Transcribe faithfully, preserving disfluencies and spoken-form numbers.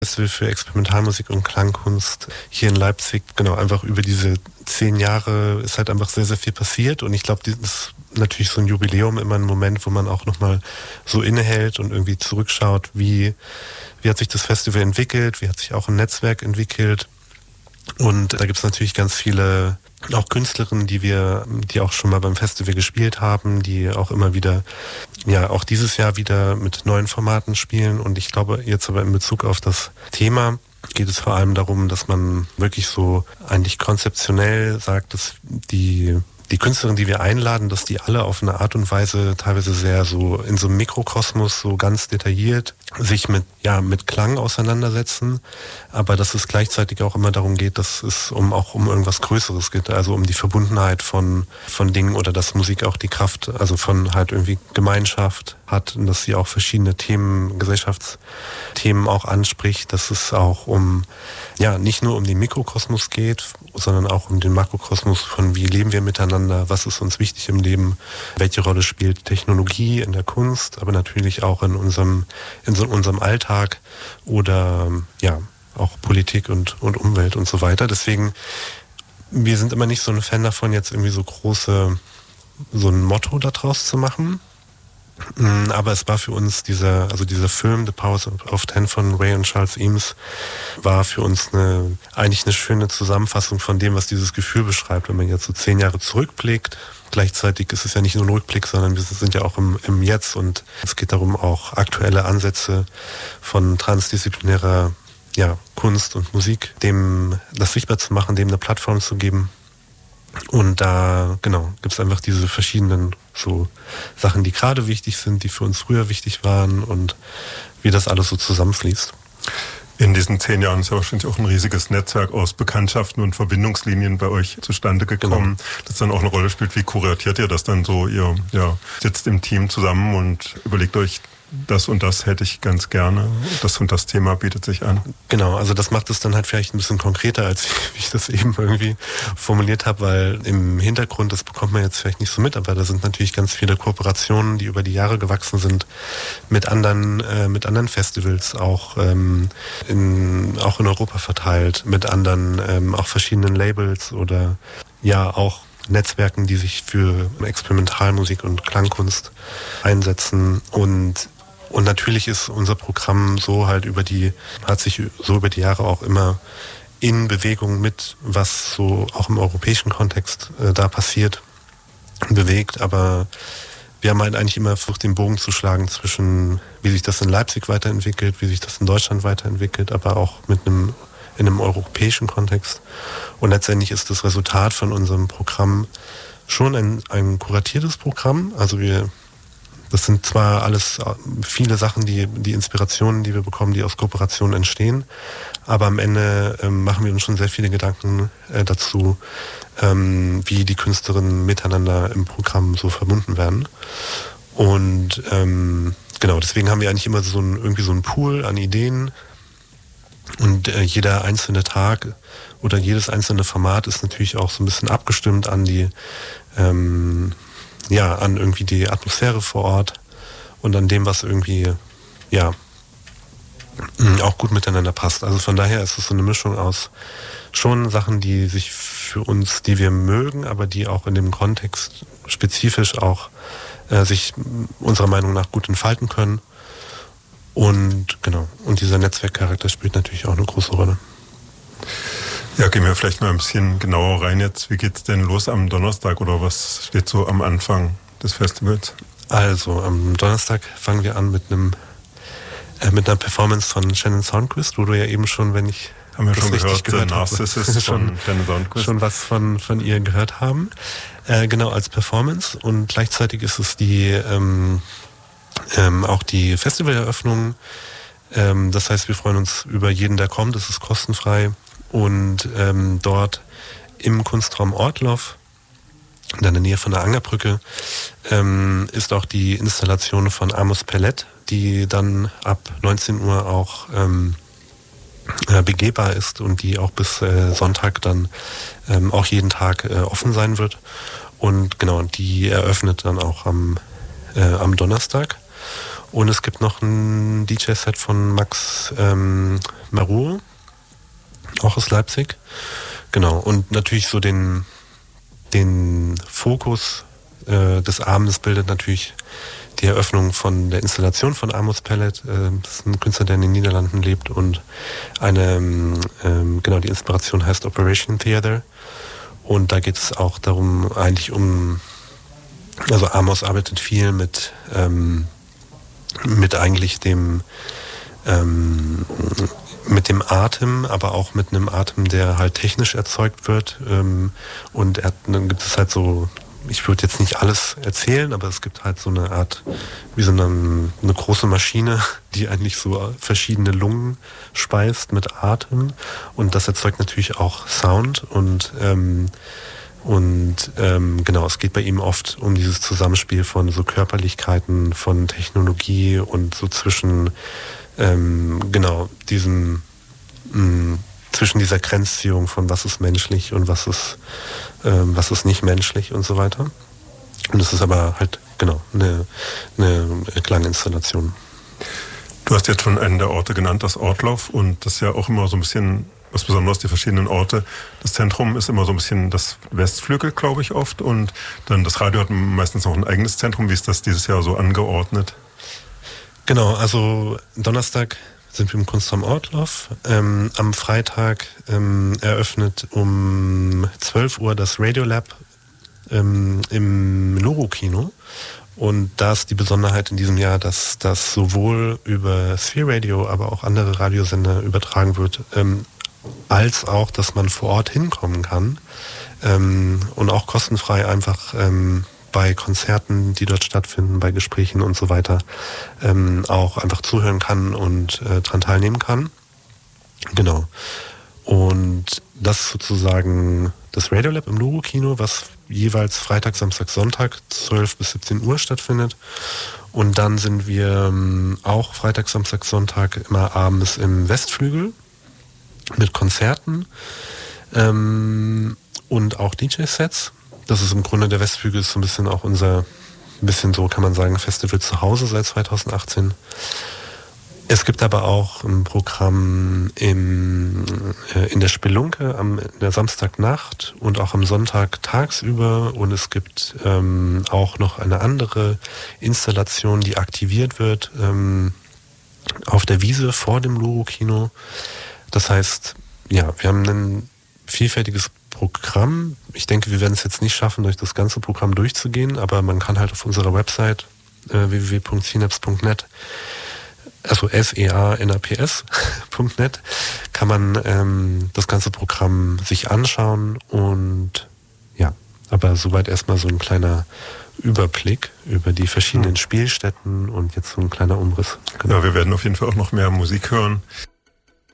Festival für Experimentalmusik und Klangkunst hier in Leipzig. Genau, einfach über diese zehn Jahre ist halt einfach sehr, sehr viel passiert. Und ich glaube, das ist natürlich so ein Jubiläum immer ein Moment, wo man auch nochmal so innehält und irgendwie zurückschaut, wie, wie hat sich das Festival entwickelt, wie hat sich auch ein Netzwerk entwickelt. Und da gibt es natürlich ganz viele auch Künstlerinnen, die wir, die auch schon mal beim Festival gespielt haben, die auch immer wieder, ja, auch dieses Jahr wieder mit neuen Formaten spielen. Und ich glaube, jetzt aber in Bezug auf das Thema geht es vor allem darum, dass man wirklich so eigentlich konzeptionell sagt, dass die Die Künstlerinnen, die wir einladen, dass die alle auf eine Art und Weise teilweise sehr so in so einem Mikrokosmos so ganz detailliert sich mit, ja, mit Klang auseinandersetzen, aber dass es gleichzeitig auch immer darum geht, dass es um auch um irgendwas Größeres geht, also um die Verbundenheit von, von Dingen oder dass Musik auch die Kraft, also von halt irgendwie Gemeinschaft hat und dass sie auch verschiedene Themen, Gesellschaftsthemen auch anspricht, dass es auch um, ja, nicht nur um den Mikrokosmos geht, sondern auch um den Makrokosmos von wie leben wir miteinander, was ist uns wichtig im Leben, welche Rolle spielt Technologie in der Kunst, aber natürlich auch in unserem, in so unserem Alltag oder ja, auch Politik und, und Umwelt und so weiter. Deswegen, wir sind immer nicht so ein Fan davon, jetzt irgendwie so große, so ein Motto daraus zu machen. Aber es war für uns dieser, also dieser Film The Powers of Ten von Ray und Charles Eames war für uns eine, eigentlich eine schöne Zusammenfassung von dem, was dieses Gefühl beschreibt, wenn man jetzt so zehn Jahre zurückblickt. Gleichzeitig ist es ja nicht nur ein Rückblick, sondern wir sind ja auch im, im Jetzt und es geht darum, auch aktuelle Ansätze von transdisziplinärer, ja, Kunst und Musik, dem das sichtbar zu machen, dem eine Plattform zu geben. Und da, genau, gibt es einfach diese verschiedenen so Sachen, die gerade wichtig sind, die für uns früher wichtig waren und wie das alles so zusammenfließt. In diesen zehn Jahren ist ja wahrscheinlich auch ein riesiges Netzwerk aus Bekanntschaften und Verbindungslinien bei euch zustande gekommen, genau, das dann auch eine Rolle spielt. Wie kuratiert ihr das dann so? Ihr ja, sitzt im Team zusammen und überlegt euch, das und das hätte ich ganz gerne, das und das Thema bietet sich an. Genau, also das macht es dann halt vielleicht ein bisschen konkreter, als wie ich das eben irgendwie formuliert habe, weil im Hintergrund, das bekommt man jetzt vielleicht nicht so mit, aber da sind natürlich ganz viele Kooperationen, die über die Jahre gewachsen sind mit anderen, äh, mit anderen Festivals, auch, ähm, in, auch in Europa verteilt, mit anderen, ähm, auch verschiedenen Labels oder ja auch Netzwerken, die sich für Experimentalmusik und Klangkunst einsetzen. Und Und natürlich ist unser Programm so halt über die, hat sich so über die Jahre auch immer in Bewegung mit, was so auch im europäischen Kontext äh, da passiert, bewegt. Aber wir haben halt eigentlich immer versucht, den Bogen zu schlagen zwischen, wie sich das in Leipzig weiterentwickelt, wie sich das in Deutschland weiterentwickelt, aber auch mit einem, in einem europäischen Kontext. Und letztendlich ist das Resultat von unserem Programm schon ein, ein kuratiertes Programm. Also wir Das sind zwar alles viele Sachen, die, die Inspirationen, die wir bekommen, die aus Kooperationen entstehen, aber am Ende ähm, machen wir uns schon sehr viele Gedanken äh, dazu, ähm, wie die Künstlerinnen miteinander im Programm so verbunden werden. Und ähm, genau, deswegen haben wir eigentlich immer so ein, irgendwie so einen Pool an Ideen und äh, jeder einzelne Tag oder jedes einzelne Format ist natürlich auch so ein bisschen abgestimmt an die ähm, ja, an irgendwie die Atmosphäre vor Ort und an dem, was irgendwie, ja, auch gut miteinander passt. Also von daher ist es so eine Mischung aus schon Sachen, die sich für uns, die wir mögen, aber die auch in dem Kontext spezifisch auch äh, sich unserer Meinung nach gut entfalten können. Und genau, und dieser Netzwerkcharakter spielt natürlich auch eine große Rolle. Ja, gehen wir vielleicht mal ein bisschen genauer rein jetzt. Wie geht's denn los am Donnerstag oder was steht so am Anfang des Festivals? Also am Donnerstag fangen wir an mit einem äh, mit einer Performance von Shannon Soundquist, wo du ja eben schon, wenn ich haben wir das schon richtig gehört, gehört habe, schon, Shannon Soundquist. schon was von von ihr gehört haben. Äh, genau als Performance und gleichzeitig ist es die ähm, ähm, auch die Festivaleröffnung. Ähm, das heißt, wir freuen uns über jeden, der kommt. Es ist kostenfrei. Und ähm, dort im Kunstraum Ortloff, in der Nähe von der Angerbrücke, ähm, ist auch die Installation von Amos Pellet, die dann ab neunzehn Uhr auch ähm, äh, begehbar ist und die auch bis äh, Sonntag dann ähm, auch jeden Tag äh, offen sein wird. Und genau, die eröffnet dann auch am, äh, am Donnerstag. Und es gibt noch ein D J-Set von Max ähm, Marur, auch aus Leipzig. Genau, und natürlich so den, den Fokus äh, des Abends bildet natürlich die Eröffnung von der Installation von Amos Pellet. Äh, das ist ein Künstler, der in den Niederlanden lebt, und eine, ähm, genau, die Inspiration heißt Operation Theater. Und da geht es auch darum, eigentlich um, also Amos arbeitet viel mit, ähm, mit eigentlich dem, ähm, mit dem Atem, aber auch mit einem Atem, der halt technisch erzeugt wird. Ähm, und er, dann gibt es halt so, ich würde jetzt nicht alles erzählen, aber es gibt halt so eine Art, wie so eine, eine große Maschine, die eigentlich so verschiedene Lungen speist mit Atem. Und das erzeugt natürlich auch Sound. Und ähm, und ähm, genau, es geht bei ihm oft um dieses Zusammenspiel von so Körperlichkeiten, von Technologie und so zwischen ähm, genau diesem mh, zwischen dieser Grenzziehung von was ist menschlich und was ist ähm, was ist nicht menschlich und so weiter. Und es ist aber halt genau eine, eine Klanginstallation. Du hast jetzt schon einen der Orte genannt, das Ortlauf, und das ist ja auch immer so ein bisschen was Besonderes, die verschiedenen Orte. Das Zentrum ist immer so ein bisschen das Westflügel, glaube ich, oft, und dann das Radio hat meistens noch ein eigenes Zentrum. Wie ist das dieses Jahr so angeordnet? Genau, also Donnerstag sind wir im Kunstraum Ortlauf. Ähm, am Freitag ähm, eröffnet um zwölf Uhr das Radiolab ähm, im Loro-Kino. Und da ist die Besonderheit in diesem Jahr, dass das sowohl über Sphere Radio, aber auch andere Radiosender übertragen wird, ähm, als auch, dass man vor Ort hinkommen kann ähm, und auch kostenfrei einfach ähm, bei Konzerten, die dort stattfinden, bei Gesprächen und so weiter, ähm, auch einfach zuhören kann und äh, daran teilnehmen kann. Genau. Und das ist sozusagen das Radiolab im Loro-Kino, was jeweils Freitag, Samstag, Sonntag zwölf bis siebzehn Uhr stattfindet. Und dann sind wir ähm, auch Freitag, Samstag, Sonntag immer abends im Westflügel mit Konzerten ähm, und auch D J-Sets. Das ist im Grunde, der Westflügel ist so ein bisschen auch unser, ein bisschen so kann man sagen, Festival zu Hause seit zweitausendachtzehn. Es gibt aber auch ein Programm im, äh, in der Spelunke am, in der Samstagnacht und auch am Sonntag tagsüber, und es gibt ähm, auch noch eine andere Installation, die aktiviert wird ähm, auf der Wiese vor dem Loro-Kino. Das heißt, ja, wir haben ein vielfältiges Programm. Ich denke, wir werden es jetzt nicht schaffen, durch das ganze Programm durchzugehen, aber man kann halt auf unserer Website äh, w w w punkt synapse punkt net, also S E A N A P S punkt net, kann man ähm, das ganze Programm sich anschauen. Und ja, aber soweit erstmal so ein kleiner Überblick über die verschiedenen Spielstätten und jetzt so ein kleiner Umriss. Genau. Ja, wir werden auf jeden Fall auch noch mehr Musik hören.